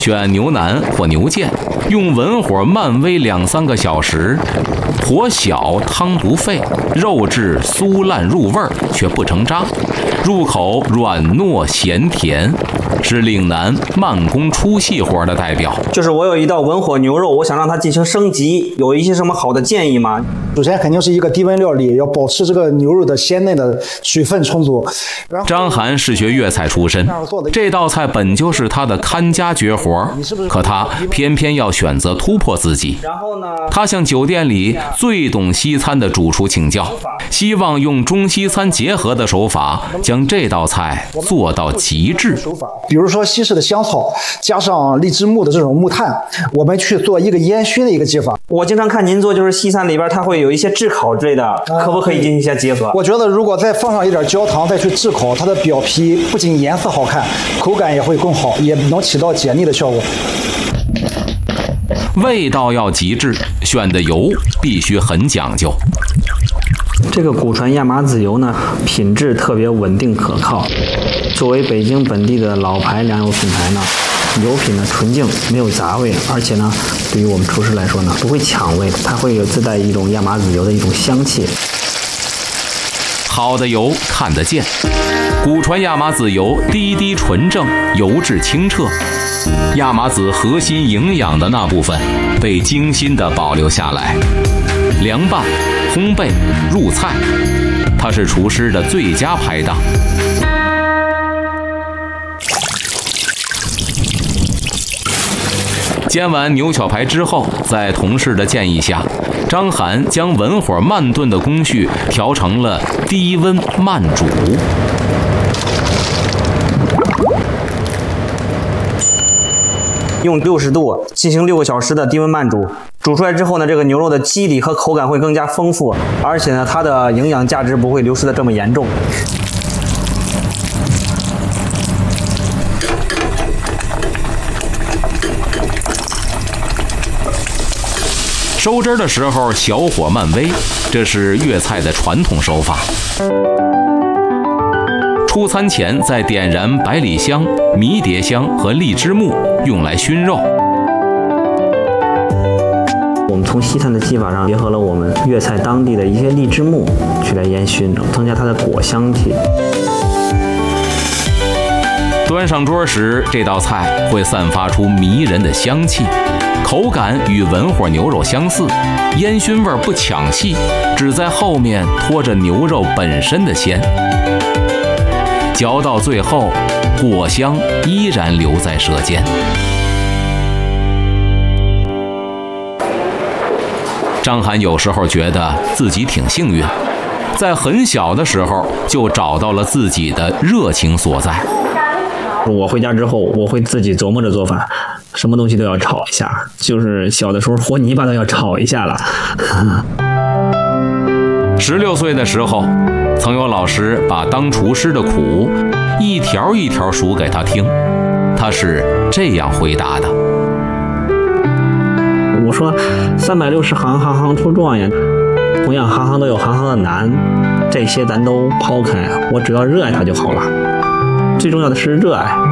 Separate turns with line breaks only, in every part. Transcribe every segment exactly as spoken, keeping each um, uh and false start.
选牛腩或牛腱，用文火慢煨两三个小时，火小汤不沸，肉质酥烂入味儿却不成渣，入口软糯咸甜，是岭南慢工出细活的代表。
就是我有一道文火牛肉，我想让它进行升级，有一些什么好的建议吗？
首先肯定是一个低温料理，要保持这个牛肉的鲜嫩的水分充足。
张涵是学粤菜出身，这道菜本就是他的看家绝活，可他偏偏要选择突破自己。
然后呢，
他向酒店里最懂西餐的主厨请教，希望用中西餐结合的手法，将这道菜做到极致。
比如说西式的香草加上荔枝木的这种木炭，我们去做一个烟熏的一个技法。
我经常看您做，就是西餐里边它会有一些炙烤之类的，可不可以进行一些结合？
我觉得如果再放上一点焦糖再去炙烤，它的表皮不仅颜色好看，口感也会更好，也能起到解腻的效果。
味道要极致，选的油必须很讲究。
这个古传亚麻籽油呢，品质特别稳定可靠。作为北京本地的老牌粮油品牌呢，油品呢纯净，没有杂味，而且呢，对于我们厨师来说呢，不会抢味，它会有自带一种亚麻籽油的一种香气。
好的油看得见，古传亚麻籽油滴滴纯正，油质清澈，亚麻籽核心营养的那部分被精心地保留下来，凉拌、烘焙、入菜，它是厨师的最佳拍档。煎完牛小排之后，在同事的建议下，张涵将文火慢炖的工序调成了低温慢煮。
用六十度进行六个小时的低温慢煮，煮出来之后呢，这个牛肉的肌理和口感会更加丰富，而且呢，它的营养价值不会流失的这么严重。
收汁的时候小火慢煨，这是粤菜的传统手法。出餐前再点燃百里香、迷迭香和荔枝木，用来熏肉。
我们从西餐的技法上结合了我们粤菜当地的一些荔枝木去来烟熏，增加它的果香气。
端上桌时，这道菜会散发出迷人的香气，口感与文火牛肉相似，烟熏味不抢戏，只在后面拖着牛肉本身的鲜。嚼到最后，果香依然留在舌尖。张涵有时候觉得自己挺幸运，在很小的时候就找到了自己的热情所在。
我回家之后，我会自己琢磨着做法，什么东西都要炒一下，就是小的时候和泥巴都要炒一下了。
十六岁的时候，曾有老师把当厨师的苦一条一条数给他听，他是这样回答的：
我说三百六十行，行行出状元，同样行行都有行行的难，这些咱都抛开，我只要热爱它就好了。最重要的是热爱。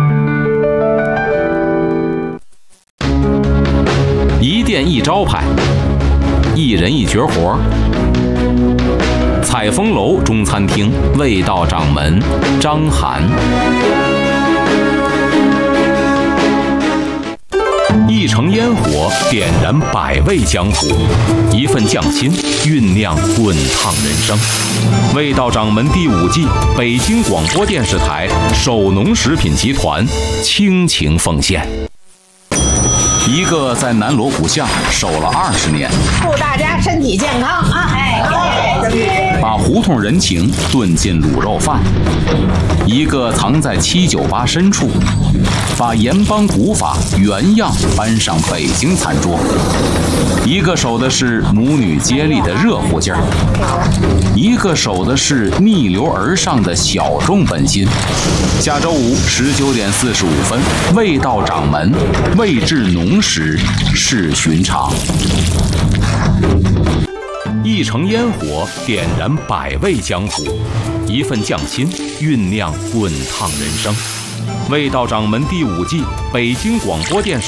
一店一招牌，一人一绝活。采风楼中餐厅味道掌门张涵。一城烟火点燃百味江湖，一份匠心酝酿滚烫人生。味道掌门第五季，北京广播电视台首农食品集团倾情奉献。一个在南锣鼓巷守了二十年，
祝大家身体健康啊！哎，
把胡同人情炖进卤肉饭；一个藏在七九八深处，把盐帮古法原样搬上北京餐桌；一个守的是母女接力的热乎劲儿；一个守的是逆流而上的小众本心。下周五十九点四十五分，味道掌门，味至浓时是寻常。一城烟火点燃百味江湖，一份匠心酝酿滚烫人生。 《味道掌门》第五季，北京广播电视。